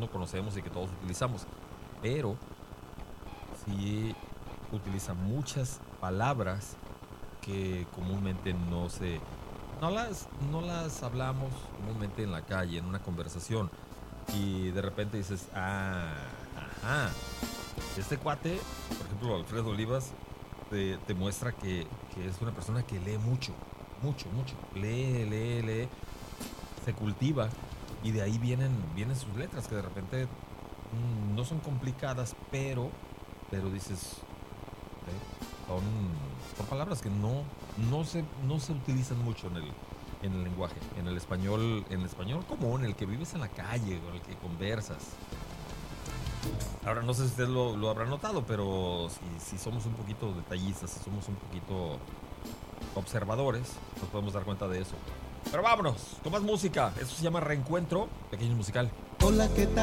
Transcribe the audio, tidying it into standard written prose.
mundo conocemos y que todos utilizamos. Pero sí utiliza muchas palabras que comúnmente no las hablamos comúnmente en la calle, en una conversación. Y de repente dices, ajá. Este cuate, por ejemplo, Alfredo Olivas, te muestra que es una persona que lee mucho, mucho, mucho. Lee, se cultiva y de ahí vienen sus letras que de repente no son complicadas, pero dices, son, son palabras que no se utilizan mucho en el lenguaje, en el español común, el que vives en la calle, con el que conversas. Ahora no sé si usted lo habrá notado, pero si somos un poquito detallistas, si somos un poquito observadores, nos podemos dar cuenta de eso. Pero vámonos, con más música. Eso se llama Reencuentro, pequeño musical. Hola, ¿qué tal?